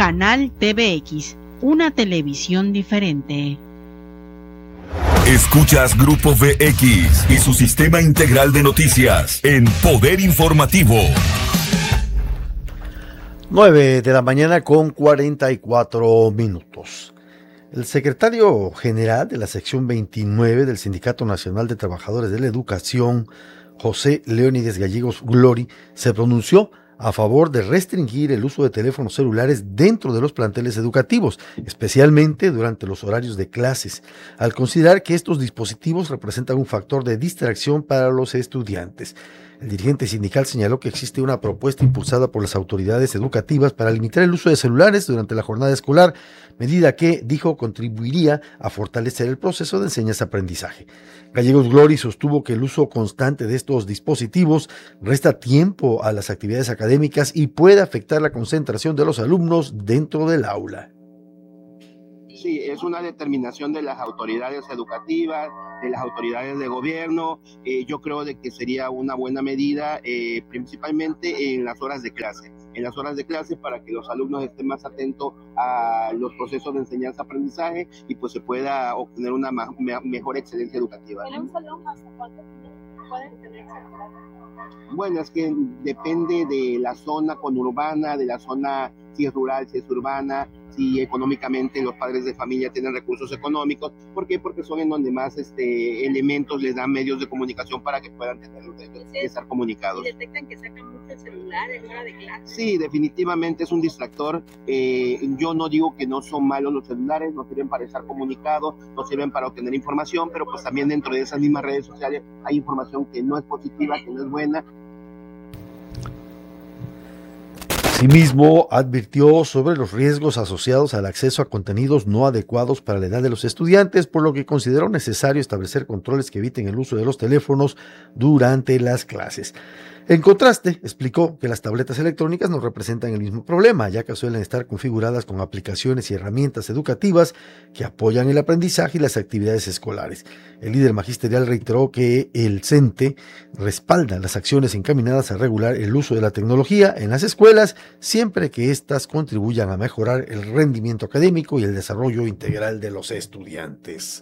Canal TVX, una televisión diferente. Escuchas Grupo VX y su sistema integral de noticias en Poder Informativo. 9 de la mañana con 44 minutos. El secretario general de la sección 29 del Sindicato Nacional de Trabajadores de la Educación, José Leónides Gallegos Glory, se pronunció a favor de restringir el uso de teléfonos celulares dentro de los planteles educativos, especialmente durante los horarios de clases, al considerar que estos dispositivos representan un factor de distracción para los estudiantes. El dirigente sindical señaló que existe una propuesta impulsada por las autoridades educativas para limitar el uso de celulares durante la jornada escolar, medida que, dijo, contribuiría a fortalecer el proceso de enseñanza-aprendizaje. Gallegos Glory sostuvo que el uso constante de estos dispositivos resta tiempo a las actividades académicas y puede afectar la concentración de los alumnos dentro del aula. Sí, es una determinación de las autoridades educativas, de las autoridades de gobierno. Yo creo de que sería una buena medida, principalmente en las horas de clase. En las horas de clase, para que los alumnos estén más atentos a los procesos de enseñanza-aprendizaje y pues se pueda obtener una mejor excelencia educativa. ¿En un salón hasta cuánto pueden tener celular? Bueno, es que depende de la zona conurbana, de la zona, si es rural, si es urbana, si económicamente los padres de familia tienen recursos económicos. ¿Por qué? Porque son en donde más elementos les dan medios de comunicación para que puedan estar comunicados. ¿Y detectan que sacan mucho el celular en hora de clase? Sí, definitivamente es un distractor. Yo no digo que no son malos los celulares, nos sirven para estar comunicados, nos sirven para obtener información, pero pues también dentro de esas mismas redes sociales hay información que no es positiva, que no es buena. Asimismo, advirtió sobre los riesgos asociados al acceso a contenidos no adecuados para la edad de los estudiantes, por lo que consideró necesario establecer controles que eviten el uso de los teléfonos durante las clases. En contraste, explicó que las tabletas electrónicas no representan el mismo problema, ya que suelen estar configuradas con aplicaciones y herramientas educativas que apoyan el aprendizaje y las actividades escolares. El líder magisterial reiteró que el CENTE respalda las acciones encaminadas a regular el uso de la tecnología en las escuelas, siempre que éstas contribuyan a mejorar el rendimiento académico y el desarrollo integral de los estudiantes.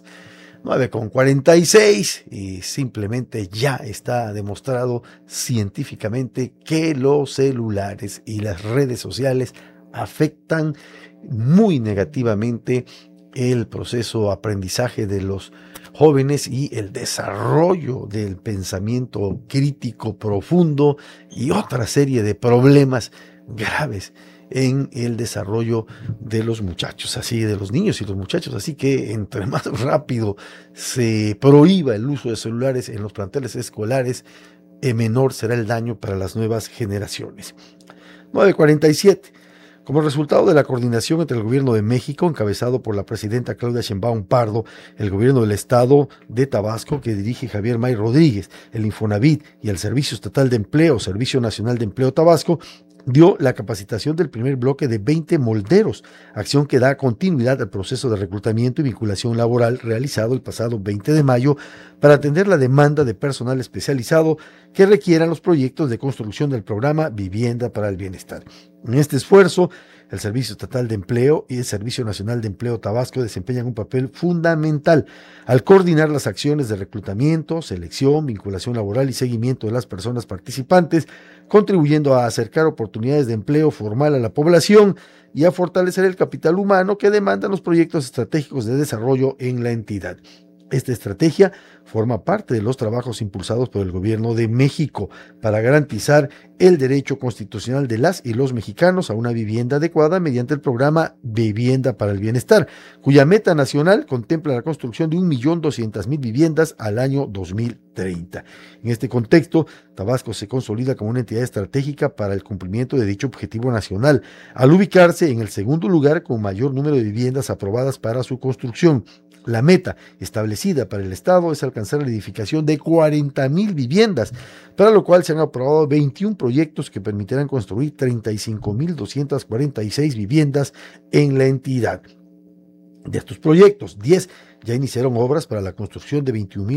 9:46 y simplemente ya está demostrado científicamente que los celulares y las redes sociales afectan muy negativamente el proceso de aprendizaje de los jóvenes y el desarrollo del pensamiento crítico profundo y otra serie de problemas graves en el desarrollo de los muchachos, así de los niños y los muchachos. Así que entre más rápido se prohíba el uso de celulares en los planteles escolares, menor será el daño para las nuevas generaciones. 9:47. Como resultado de la coordinación entre el Gobierno de México, encabezado por la presidenta Claudia Sheinbaum Pardo, el Gobierno del Estado de Tabasco, que dirige Javier May Rodríguez, el Infonavit y el Servicio Estatal de Empleo, Servicio Nacional de Empleo Tabasco, dio la capacitación del primer bloque de 20 molderos, acción que da continuidad al proceso de reclutamiento y vinculación laboral realizado el pasado 20 de mayo para atender la demanda de personal especializado que requieran los proyectos de construcción del programa Vivienda para el Bienestar. En este esfuerzo, el Servicio Estatal de Empleo y el Servicio Nacional de Empleo Tabasco desempeñan un papel fundamental al coordinar las acciones de reclutamiento, selección, vinculación laboral y seguimiento de las personas participantes, contribuyendo a acercar oportunidades de empleo formal a la población y a fortalecer el capital humano que demandan los proyectos estratégicos de desarrollo en la entidad. Esta estrategia forma parte de los trabajos impulsados por el Gobierno de México para garantizar el derecho constitucional de las y los mexicanos a una vivienda adecuada mediante el programa Vivienda para el Bienestar, cuya meta nacional contempla la construcción de 1.200.000 viviendas al año 2030. En este contexto, Tabasco se consolida como una entidad estratégica para el cumplimiento de dicho objetivo nacional, al ubicarse en el segundo lugar con mayor número de viviendas aprobadas para su construcción. La meta establecida para el Estado es alcanzar la edificación de 40.000 viviendas, para lo cual se han aprobado 21 proyectos que permitirán construir 35.246 viviendas en la entidad. De estos proyectos, 10 Ya iniciaron obras para la construcción de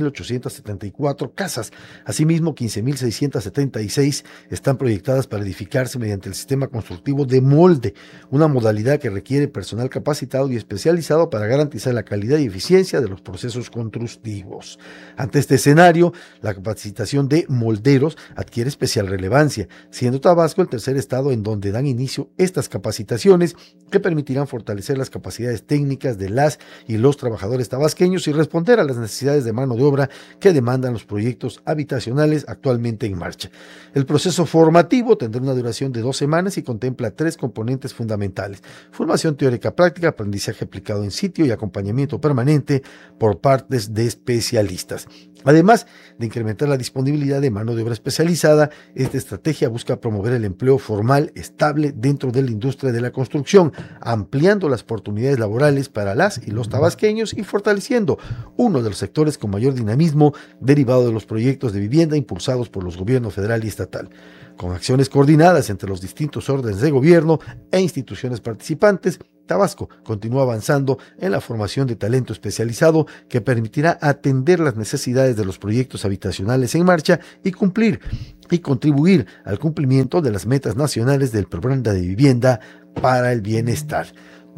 21.874 casas. Asimismo, 15.676 están proyectadas para edificarse mediante el sistema constructivo de molde, una modalidad que requiere personal capacitado y especializado para garantizar la calidad y eficiencia de los procesos constructivos. Ante este escenario, la capacitación de molderos adquiere especial relevancia, siendo Tabasco el tercer estado en donde dan inicio estas capacitaciones que permitirán fortalecer las capacidades técnicas de las y los trabajadores tabasqueños y responder a las necesidades de mano de obra que demandan los proyectos habitacionales actualmente en marcha. El proceso formativo tendrá una duración de 2 semanas y contempla 3 componentes fundamentales: formación teórica práctica, aprendizaje aplicado en sitio y acompañamiento permanente por partes de especialistas. Además de incrementar la disponibilidad de mano de obra especializada, esta estrategia busca promover el empleo formal estable dentro de la industria de la construcción, ampliando las oportunidades laborales para las y los tabasqueños y fortaleciendo uno de los sectores con mayor dinamismo derivado de los proyectos de vivienda impulsados por los gobiernos federal y estatal. Con acciones coordinadas entre los distintos órdenes de gobierno e instituciones participantes, Tabasco continúa avanzando en la formación de talento especializado que permitirá atender las necesidades de los proyectos habitacionales en marcha y cumplir y contribuir al cumplimiento de las metas nacionales del Programa de Vivienda para el Bienestar.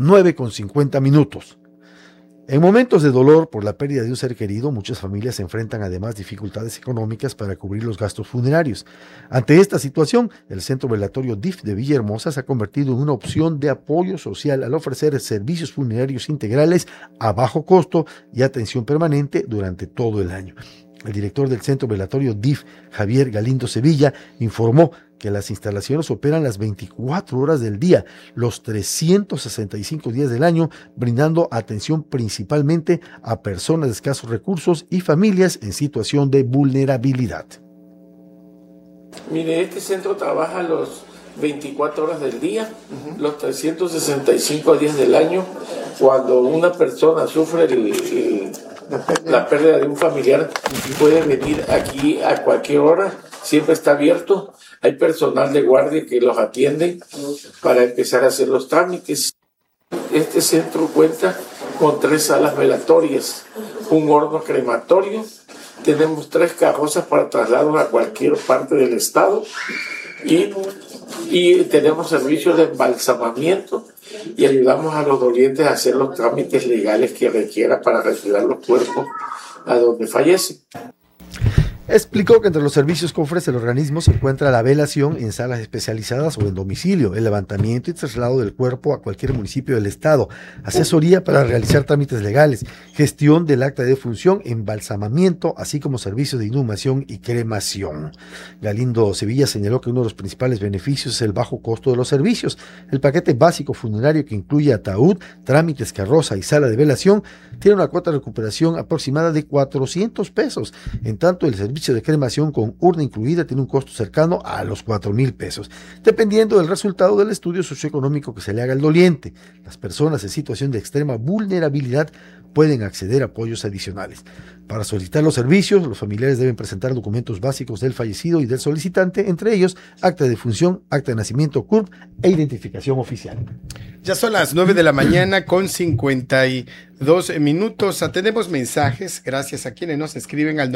9:50. En momentos de dolor por la pérdida de un ser querido, muchas familias enfrentan además dificultades económicas para cubrir los gastos funerarios. Ante esta situación, el Centro Velatorio DIF de Villahermosa se ha convertido en una opción de apoyo social al ofrecer servicios funerarios integrales a bajo costo y atención permanente durante todo el año. El director del Centro Velatorio DIF, Javier Galindo Sevilla, informó que las instalaciones operan las 24 horas del día, los 365 días del año, brindando atención principalmente a personas de escasos recursos y familias en situación de vulnerabilidad. Mire, este centro trabaja los 24 horas del día, los 365 días del año. Cuando una persona sufre la pérdida de un familiar, puede venir aquí a cualquier hora, siempre está abierto. Hay personal de guardia que los atiende para empezar a hacer los trámites. Este centro cuenta con 3 salas velatorias, un horno crematorio, tenemos 3 carrozas para traslados a cualquier parte del estado y tenemos servicios de embalsamamiento y ayudamos a los dolientes a hacer los trámites legales que requiera para retirar los cuerpos a donde fallecen. Explicó que entre los servicios que ofrece el organismo se encuentra la velación en salas especializadas o en domicilio, el levantamiento y traslado del cuerpo a cualquier municipio del estado, asesoría para realizar trámites legales, gestión del acta de defunción, embalsamamiento, así como servicios de inhumación y cremación. Galindo Sevilla señaló que uno de los principales beneficios es el bajo costo de los servicios. El paquete básico funerario, que incluye ataúd, trámites, carroza y sala de velación, tiene una cuota de recuperación aproximada de 400 pesos, en tanto el servicio de cremación con urna incluida tiene un costo cercano a los 4,000 pesos, dependiendo del resultado del estudio socioeconómico que se le haga al doliente. Las personas en situación de extrema vulnerabilidad pueden acceder a apoyos adicionales. Para solicitar los servicios, los familiares deben presentar documentos básicos del fallecido y del solicitante, entre ellos acta de defunción, acta de nacimiento, CURP e identificación oficial. Ya son las 9:52. Atendemos mensajes, gracias a quienes nos escriben al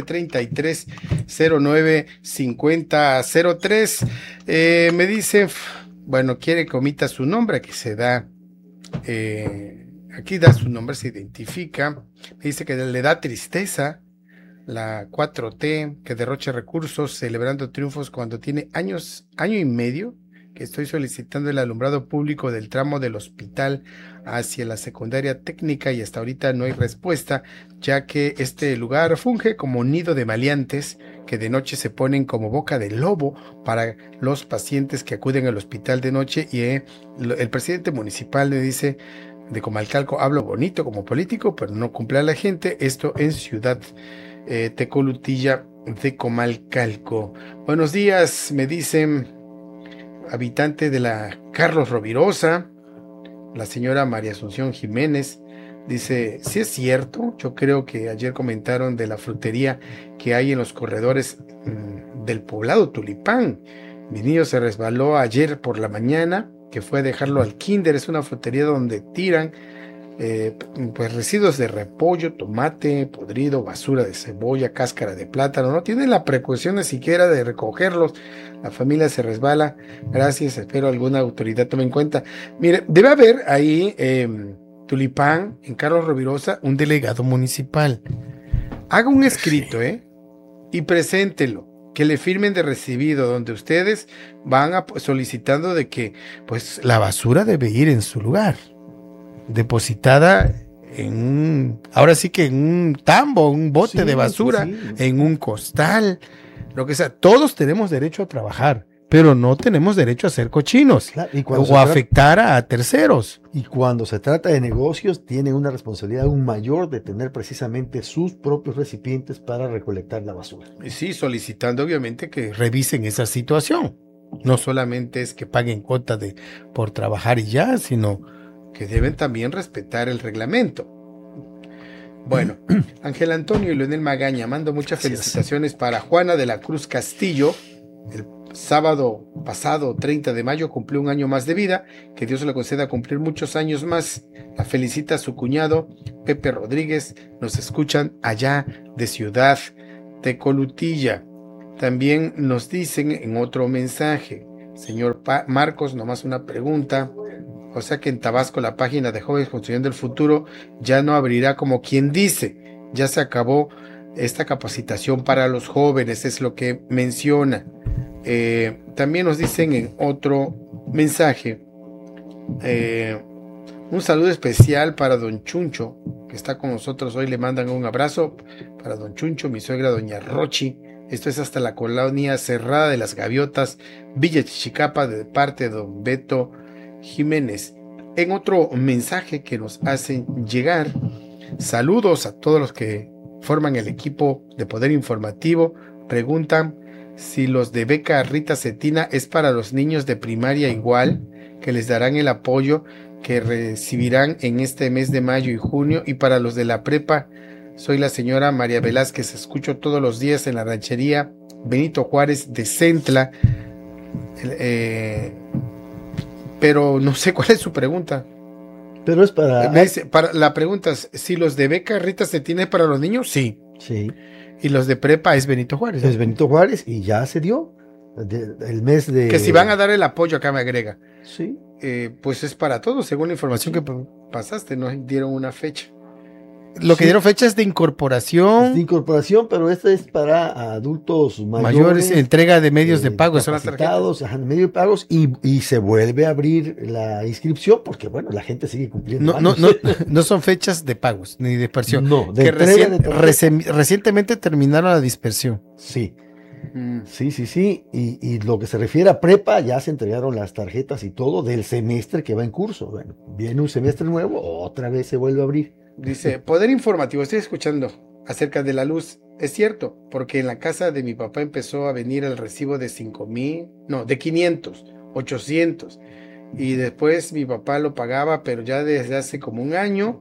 9933-095003. Me dice, bueno, quiere que omita su nombre, que se da... aquí da su nombre, se identifica. Me dice que le da tristeza la 4T, que derroche recursos celebrando triunfos cuando tiene año y medio, que estoy solicitando el alumbrado público del tramo del hospital hacia la secundaria técnica y hasta ahorita no hay respuesta, ya que este lugar funge como nido de maleantes que de noche se ponen como boca de lobo para los pacientes que acuden al hospital de noche. Y el presidente municipal le dice de Comalcalco, hablo bonito como político, pero no cumple a la gente. Esto en Ciudad Tecolutilla de Comalcalco. Buenos días, me dicen, habitante de la Carlos Rovirosa, la señora María Asunción Jiménez, dice, sí es cierto, yo creo que ayer comentaron de la frutería que hay en los corredores del poblado Tulipán. Mi niño se resbaló ayer por la mañana, que fue a dejarlo al kinder. Es una frutería donde tiran pues residuos de repollo, tomate podrido, basura de cebolla, cáscara de plátano. No tienen la precaución ni siquiera de recogerlos. La familia se resbala. Gracias, espero alguna autoridad tome en cuenta. Mire, debe haber ahí Tulipán, en Carlos Rovirosa, un delegado municipal. Haga un escrito, y preséntelo, que le firmen de recibido, donde ustedes van solicitando de que, pues, la basura debe ir en su lugar, depositada ahora sí que en un tambo, un bote de basura, en un costal, lo que sea. Todos tenemos derecho a trabajar, pero no tenemos derecho a ser cochinos, claro, o a afectar a terceros. Y cuando se trata de negocios, tienen una responsabilidad aún mayor de tener precisamente sus propios recipientes para recolectar la basura. Sí, solicitando obviamente que revisen esa situación. No solamente es que paguen cuota por trabajar y ya, sino que deben también respetar el reglamento. Bueno, Ángel Antonio y Leonel Magaña, mando muchas felicitaciones para Juana de la Cruz Castillo. El sábado pasado, 30 de mayo, cumplió un año más de vida. Que Dios le conceda cumplir muchos años más. La felicita a su cuñado, Pepe Rodríguez. Nos escuchan allá de Ciudad de Colutilla. También nos dicen en otro mensaje, señor Marcos, nomás una pregunta. O sea que en Tabasco la página de Jóvenes Construyendo el Futuro ya no abrirá, como quien dice. Ya se acabó esta capacitación para los jóvenes, es lo que menciona. También nos dicen en otro mensaje, un saludo especial para don Chuncho, que está con nosotros hoy. Le mandan un abrazo para don Chuncho, mi suegra doña Rochi. Esto es hasta la colonia Cerrada de las Gaviotas, Villa Chichicapa, de parte de don Beto Jiménez. En otro mensaje que nos hacen llegar, saludos a todos los que forman el equipo de Poder Informativo. Preguntan si los de beca Rita Cetina es para los niños de primaria igual, que les darán el apoyo que recibirán en este mes de mayo y junio, y para los de la prepa. Soy la señora María Velázquez, escucho todos los días en la ranchería Benito Juárez de Centla, pero no sé cuál es su pregunta. Pero es para... la pregunta es, si los de beca Rita Cetina es para los niños, sí. Sí. Y los de prepa es Benito Juárez, ¿no? Es Benito Juárez y ya se dio el mes de... Que si van a dar el apoyo, acá me agrega. Sí. Pues es para todos, según la información que pasaste, no dieron una fecha. Lo que dieron fecha es de incorporación. Es de incorporación, pero esta es para adultos mayores, entrega de medios de pago, son las tarjetas. Medios de pagos, y se vuelve a abrir la inscripción porque, bueno, la gente sigue cumpliendo. No son fechas de pagos ni de dispersión. No, que recientemente terminaron la dispersión. Sí. Sí. Y lo que se refiere a prepa, ya se entregaron las tarjetas y todo del semestre que va en curso. Bueno, viene un semestre nuevo, otra vez se vuelve a abrir. Dice, Poder Informativo, estoy escuchando acerca de la luz. Es cierto, porque en la casa de mi papá empezó a venir el recibo de 500, 800. Y después mi papá lo pagaba, pero ya desde hace como un año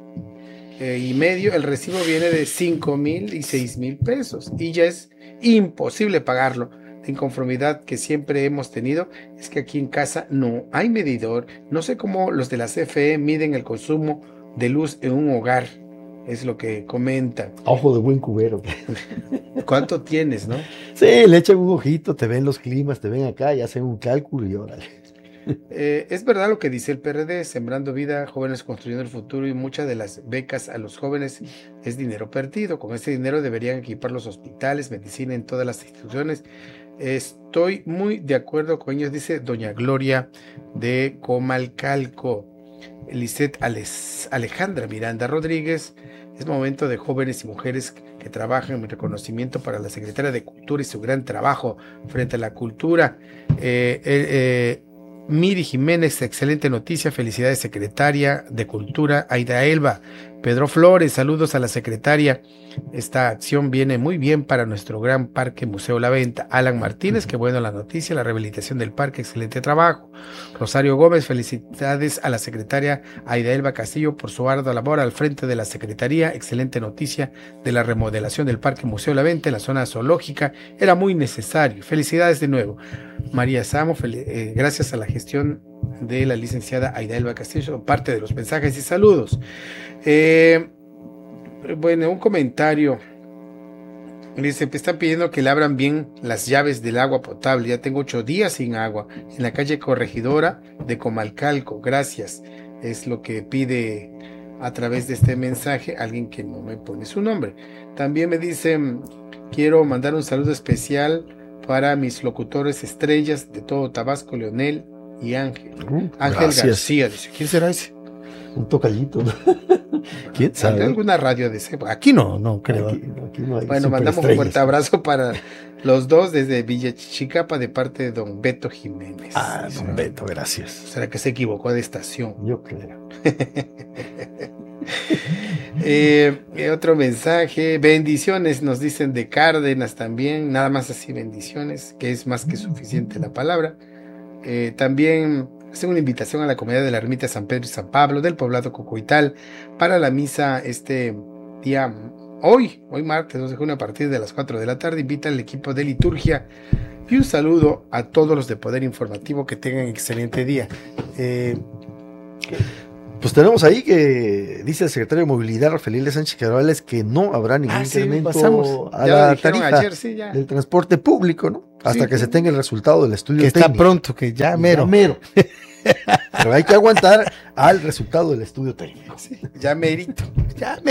y medio el recibo viene de 5,000 y 6,000 pesos. Y ya es imposible pagarlo. La inconformidad que siempre hemos tenido es que aquí en casa no hay medidor. No sé cómo los de la CFE miden el consumo de luz en un hogar, es lo que comenta. Ojo de buen cubero. ¿Cuánto tienes, no? Sí, le echan un ojito, te ven los climas, te ven acá y hacen un cálculo y órale. Es verdad lo que dice el PRD, Sembrando Vida, Jóvenes Construyendo el Futuro, y muchas de las becas a los jóvenes es dinero perdido. Con ese dinero deberían equipar los hospitales, medicina en todas las instituciones. Estoy muy de acuerdo con ellos, dice doña Gloria de Comalcalco. Lisette Alejandra Miranda Rodríguez, es momento de jóvenes y mujeres que trabajan. Mi reconocimiento para la secretaria de Cultura y su gran trabajo frente a la cultura. Miri Jiménez, excelente noticia, felicidades secretaria de Cultura. Aida Elba, Pedro Flores, saludos a la secretaria. Esta acción viene muy bien para nuestro gran parque Museo La Venta. Alan Martínez, qué bueno la noticia, la rehabilitación del parque, excelente trabajo. Rosario Gómez, felicidades a la secretaria Aida Elba Castillo por su ardua labor al frente de la secretaría, excelente noticia de la remodelación del parque Museo La Venta en la zona zoológica, era muy necesario. Felicidades de nuevo. María Samo, gracias a la gestión de la licenciada Aida Elba Castillo, parte de los mensajes y saludos. Bueno, un comentario. Dice, me están pidiendo que le abran bien las llaves del agua potable. Ya tengo 8 días sin agua en la calle Corregidora de Comalcalco. Gracias. Es lo que pide a través de este mensaje alguien que no me pone su nombre. También me dicen, quiero mandar un saludo especial para mis locutores estrellas de todo Tabasco, Leonel y Ángel. Ángel Gracias. García. Dice, ¿quién será ese? Un tocallito. ¿Quién sabe? ¿De alguna radio de ese? Aquí no creo. Aquí no hay Bueno, mandamos un fuerte abrazo para los dos desde Villa Chichicapa de parte de don Beto Jiménez. Don Beto, gracias. ¿Será que se equivocó de estación? Yo creo. Otro mensaje, bendiciones nos dicen de Cárdenas también, nada más así bendiciones, que es más que suficiente la palabra. También hacen una invitación a la comunidad de la ermita San Pedro y San Pablo del poblado Cocoital para la misa este día, hoy martes 2 de junio a partir de las 4 de la tarde. Invita al equipo de liturgia y un saludo a todos los de Poder Informativo, que tengan excelente día. Pues tenemos ahí que dice el secretario de Movilidad, Rafael Sánchez Carvales, que no habrá ningún incremento a la tarifa ayer, del transporte público, ¿no? Hasta que se tenga el resultado del estudio que técnico. está pronto, que ya mero. Pero hay que aguantar al resultado del estudio técnico. Ya merito.